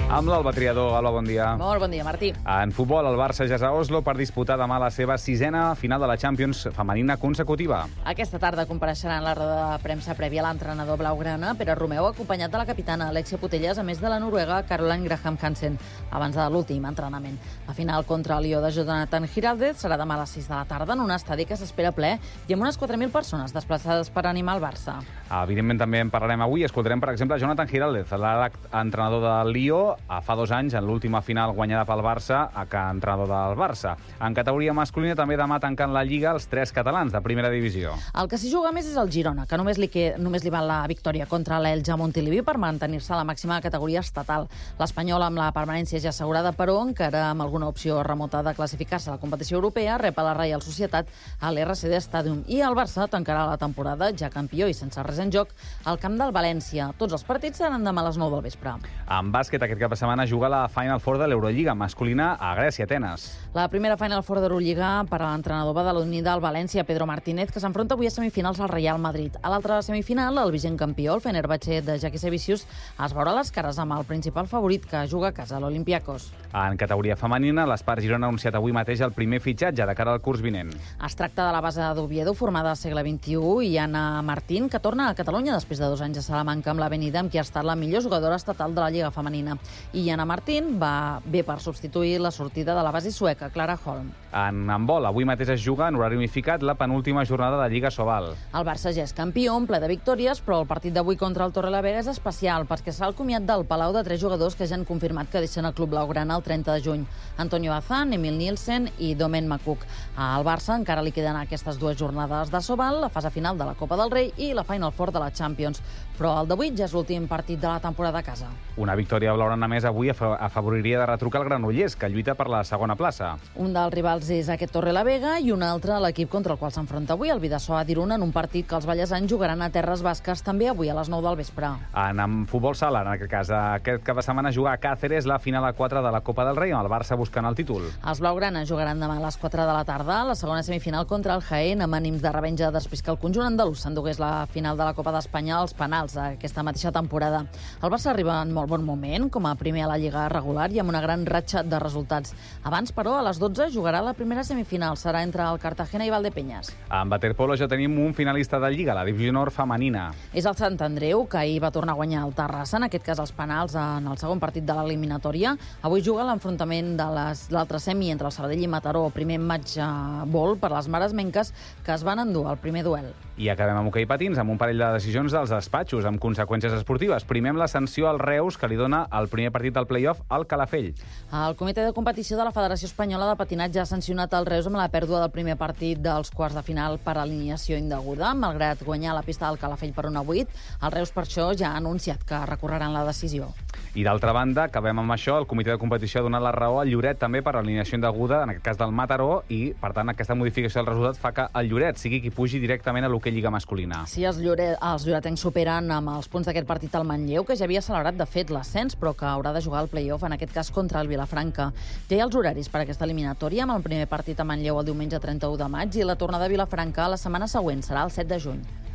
Amb l'Alba Triador. Alba, bon dia. Molt bon dia, Martí. En futbol, el Barça ja és a Oslo per disputar demà la seva 6a final de la Champions femenina consecutiva. Aquesta tarda compareixerà en la roda de premsa prèvia l'entrenador blaugrana, Pere Romeu, acompanyat de la capitana Alexia Putellas, a més de la noruega Caroline Graham Hansen, abans de l'últim entrenament. La final contra el Lió de Jonathan Giraldez serà demà a les 6 de la tarda en un estadi que s'espera ple i amb unes 4.000 persones desplaçades per animar el Barça. Evidentment, també en parlarem avui. Escoltarem, per exemple, Jonathan Giraldez, l'entrenador del Lió, fa 2 anys, en l'última final guanyada pel Barça, que entrenador del Barça. En categoria masculina també demà tancant la Lliga els 3 catalans de primera divisió. El que s'hi juga més és el Girona, que només li val la victòria contra l'Elge Montilivi per mantenir-se a la màxima categoria estatal. L'Espanyol, amb la permanència ja assegurada, però encara amb alguna opció remota de classificar-se a la competició europea, rep a la Reial Societat a l'RCD Stadium. I el Barça tancarà la temporada, ja campió i sense res en joc, al camp del València. Tots els partits seran demà a les 9 del vespre. En bàsquet, aquest cap de setmana juga la Final Four de l'Eurolliga masculina a Grècia, Atenes. La primera Final Four d'Eurolliga per a l'entrenador badaloní del València, Pedro Martínez, que s'enfronta avui a semifinals al Real Madrid. A l'altra semifinal, el vigent campió, el Fenerbahçe de Jaki Sevicius, es veurà les cares amb el principal favorit que juga a casa, l'Olympiakos. En categoria femenina, l'Espart Girona ha anunciat avui mateix el primer fitxatge de cara al curs vinent. Es tracta de la base d'Oviedo, formada al segle XXI, i Anna Martín, que torna a Catalunya després de 2 anys a Salamanca amb l'Avenida, amb qui ha estat la millor jugadora estatal de la Lliga femenina. I Anna Martín va bé per substituir la sortida de la base sueca, Clara Holm. En handbol, avui mateix es juga en horari unificat la penúltima jornada de Lliga Sobal. El Barça ja és campió, ple de victòries, però el partit d'avui contra el Torrelavega és especial perquè serà el comiat del Palau de 3 jugadors que ja han confirmat que deixen el club blaugrana el 30 de juny. Antonio Bazán, Emil Nielsen i Domen Makuk. Al Barça encara li queden aquestes 2 jornades de Sobal, la fase final de la Copa del Rei i la Final Four de la Champions. Però el d'avui ja és l'últim partit de la temporada a casa. Una victòria blaugrana més avui afavoriria de retrucar el Granollers, que lluita per la segona plaça. Un dels rivals és aquest Torrelavega i un altre l'equip contra el qual s'enfronta avui, el Bidasoa d'Irun, en un partit que els ballesans jugaran a Terres Basques també avui a les 9 del vespre. En futbol sala, en aquest cas, aquest cap de setmana juga a Càceres la final a 4 de la Copa del Rei, amb el Barça buscant el títol. Els blaugranes jugaran demà a les 4 de la tarda la segona semifinal contra el Jaén, amb ànims de revenja després que el conjunt andalús s'endugués la final de la Copa d'Espanya als penals aquesta mateixa temporada. El Barça arriba en molt bon moment, com a primer a la Lliga regular i amb una gran ratxa de resultats. Abans, però, a les 12 jugarà la primera semifinal. Serà entre el Cartagena i Valdepeñas. En waterpolo ja tenim un finalista de Lliga, la Divisió Nord femenina. És el Sant Andreu, que ahir va tornar a guanyar el Terrassa, en aquest cas els penals en el segon partit de l'eliminatòria. Avui juga l'enfrontament de l'altre semi entre el Sabadell i Mataró, primer match bol per les mares menques que es van endur el primer duel. I acabem amb hoquei patins, amb un parell de decisions dels despatxos, amb conseqüències esportives. Primer amb la sanció al Reus, que li dona el primer partit del play-off al Calafell. El comitè de competició de la Federació Espanyola de Patinatge ha sancionat el Reus amb la pèrdua del primer partit dels quarts de final per alineació indeguda. Malgrat guanyar la pista del Calafell per 1-8, el Reus per això ja ha anunciat que recorreran la decisió. I d'altra banda, acabem amb això, el comitè de competició ha donat la raó al Lloret també per alineació indeguda, en aquest cas del Mataró, i per tant aquesta modificació del resultat fa que el Lloret sigui qui pugi directament a l'hoquei Lliga masculina. Sí, els lloretencs superen amb els punts d'aquest partit al Manlleu, que ja havia celebrat de fet l'ascens, però que haurà de jugar el play-off, en aquest cas contra el Vilafranca. Ja hi ha els horaris per a aquesta eliminatòria, amb el primer partit a Manlleu el diumenge 31 de maig i la tornada a Vilafranca la setmana següent serà el 7 de juny.